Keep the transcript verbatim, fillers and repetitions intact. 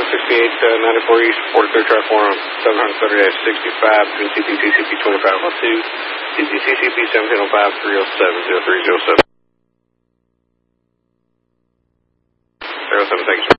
sixty-eight, ninety-four East, forty-third track four on seven thirty sixty-five between C P C C P twenty-five oh two, C P C C P seventeen oh five, three oh seven, oh three oh seven. zero seven, thank you, sir.